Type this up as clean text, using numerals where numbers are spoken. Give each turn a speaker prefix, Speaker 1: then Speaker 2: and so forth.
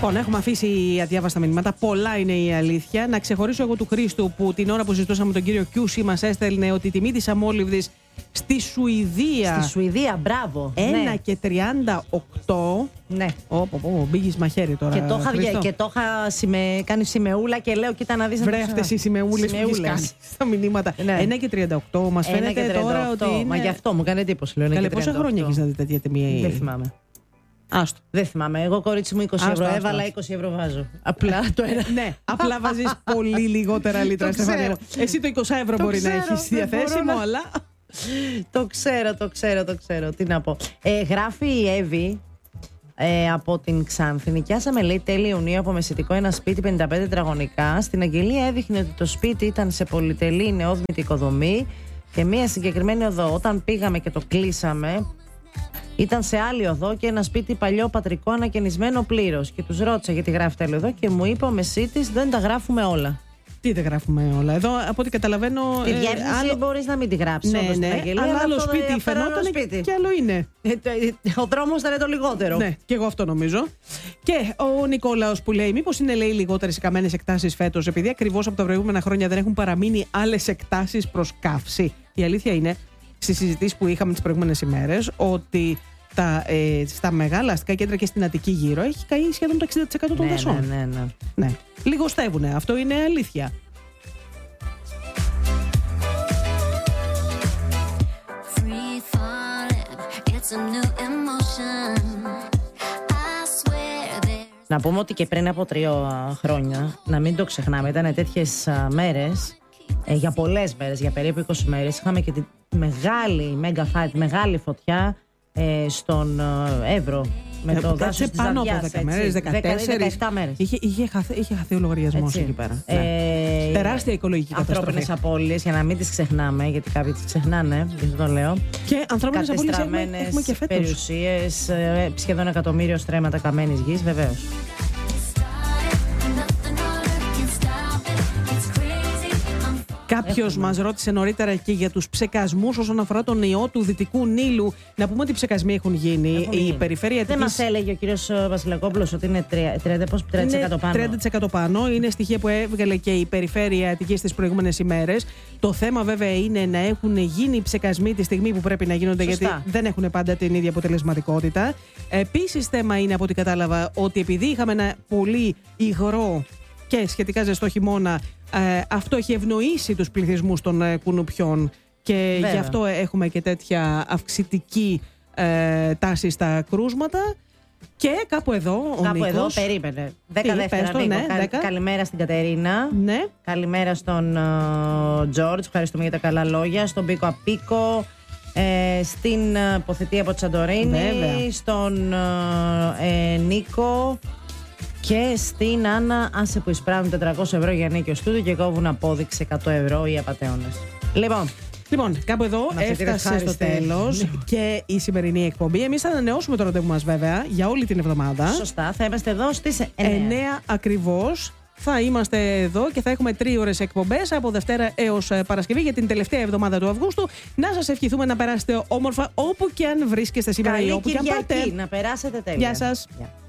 Speaker 1: Λοιπόν, έχουμε αφήσει αδιάβαστα μηνύματα. Πολλά είναι η αλήθεια. Να ξεχωρίσω εγώ του Χρήστου που την ώρα που συζητούσαμε τον κύριο Κιούση μας έστελνε ότι η τιμή της αμόλυβδης στη Σουηδία.
Speaker 2: Στη Σουηδία, μπράβο.
Speaker 1: 1,38.
Speaker 2: Ναι.
Speaker 1: Μπήγεις μαχαίρι τώρα.
Speaker 2: Και το είχα κάνει σημεούλα και λέω: κοίτα να δεις.
Speaker 1: Βρε αυτές οι σημεούλες που έχεις κάνει στα μηνύματα. 1,38. Μας φαίνεται τώρα ότι.
Speaker 2: Μα γι' αυτό μου κάνει εντύπωση. Καλέ,
Speaker 1: πόσα χρόνια έχεις να δει τέτοια τιμή?
Speaker 2: Δεν θυμάμαι.
Speaker 1: Άστο.
Speaker 2: Δεν θυμάμαι. Εγώ, κορίτσι μου, 20 ευρώ έβαλα, 20 ευρώ βάζω. Απλά το ένα.
Speaker 1: Ναι, απλά βάζεις πολύ λιγότερα λίτρα, Στεφανία. Εσύ το 20 ευρώ μπορεί να έχεις διαθέσιμο, αλλά.
Speaker 2: Το ξέρω. Τι να πω. Γράφει η Εύη από την Ξάνθη. Νοικιάσαμε, λέει, τέλη Ιουνίου από μεσητικό ένα σπίτι 55 τετραγωνικά. Στην αγγελία έδειχνε ότι το σπίτι ήταν σε πολυτελή νεόδμητη οικοδομή και μία συγκεκριμένη οδό. Όταν πήγαμε και το κλείσαμε, ήταν σε άλλη οδό και ένα σπίτι παλιό πατρικό ανακαινισμένο πλήρως. Και τους ρώτησα γιατί γράφετε άλλο εδώ και μου είπε ο μεσίτης: δεν τα γράφουμε όλα.
Speaker 1: Τι δεν γράφουμε όλα? Εδώ, από ό,τι καταλαβαίνω.
Speaker 2: Τη διεύθυνση μπορείς να μην τη γράψεις.
Speaker 1: Ναι, αλλά άλλο σπίτι φαινόταν και άλλο είναι.
Speaker 2: Ο δρόμος ήταν το λιγότερο.
Speaker 1: Ναι, και εγώ αυτό νομίζω. Και ο Νικόλαος που λέει: μήπως είναι, λέει, λιγότερες οι καμένες εκτάσεις φέτος, επειδή ακριβώς από τα προηγούμενα χρόνια δεν έχουν παραμείνει άλλες εκτάσεις προς καύση. Η αλήθεια είναι, στις συζητήσεις που είχαμε τις προηγούμενες ημέρες, ότι στα μεγάλα αστικά κέντρα και στην Αττική γύρω έχει καεί σχεδόν το 60% των δασών. Ναι. Λιγοστεύουνε. Αυτό είναι αλήθεια.
Speaker 2: Να πούμε ότι και πριν από 3 χρόνια, να μην το ξεχνάμε, ήταν τέτοιες μέρες, για πολλές μέρες, για περίπου 20 μέρες, είχαμε και τη μεγάλη μεγάλη φωτιά στον Εύρο. Με το δάσος της
Speaker 1: πάνω
Speaker 2: Δαβιάς,
Speaker 1: από 10 μέρες, 17 μέρες. Είχε χαθεί ο λογαριασμός εκεί πέρα. Τεράστια οικολογική καταστροφή.
Speaker 2: Ανθρώπινες απώλειες, για να μην τις ξεχνάμε, γιατί κάποιοι τις ξεχνάνε, γι' αυτό το λέω.
Speaker 1: Και ανθρώπινες απώλειες έχουμε και φέτος.
Speaker 2: Περιουσίες, σχεδόν 1.000.000 στρέμματα καμένης γης, βεβαίως.
Speaker 1: Κάποιος μας ρώτησε νωρίτερα και για τους ψεκασμούς όσον αφορά τον ιό του Δυτικού Νείλου. Να πούμε ότι οι ψεκασμοί έχουν γίνει. Η περιφέρεια
Speaker 2: δεν μας έλεγε ο κύριος Βασιλακόπουλος ότι είναι 30% πάνω?
Speaker 1: 30% πάνω. Είναι στοιχεία που έβγαλε και η περιφέρεια Αττικής τις προηγούμενες ημέρες. Το θέμα βέβαια είναι να έχουν γίνει οι ψεκασμοί τη στιγμή που πρέπει να γίνονται. Σωστά. Γιατί δεν έχουν πάντα την ίδια αποτελεσματικότητα. Επίσης, θέμα είναι, από ό,τι κατάλαβα, ότι επειδή είχαμε ένα πολύ υγρό και σχετικά ζεστό χειμώνα, αυτό έχει ευνοήσει τους πληθυσμούς των κουνουπιών και βέβαια, γι' αυτό έχουμε και τέτοια αυξητική τάση στα κρούσματα. Και κάπου εδώ ο Νίκος.
Speaker 2: Εδώ περίμενε. 10 δεύτερα, Νίκο. Καλημέρα στην Κατερίνα.
Speaker 1: Ναι.
Speaker 2: Καλημέρα στον Τζόρτζ. Ευχαριστούμε για τα καλά λόγια. Στον Πίκο Απίκο. Στην Ποθητή από Τσαντορίνη. Στον Νίκο. Και στην Άννα, άσε που εισπράττουν 400 ευρώ για νίκιο στούντιο και κόβουν απόδειξη 100 ευρώ οι απατεώνες. Λοιπόν, κάπου εδώ έφτασε στο τέλος και η σημερινή εκπομπή. Εμείς θα ανανεώσουμε το ραντεβού μας βέβαια για όλη την εβδομάδα. Σωστά, θα είμαστε εδώ στις 9
Speaker 1: ακριβώς. Θα είμαστε εδώ και θα έχουμε 3 ώρες εκπομπές από Δευτέρα έως Παρασκευή για την τελευταία εβδομάδα του Αυγούστου. Να σας ευχηθούμε να περάσετε όμορφα όπου και αν βρίσκεστε σήμερα ή όπου και αν πάτε.
Speaker 2: Να περάσετε τέλεια.
Speaker 1: Γεια σας.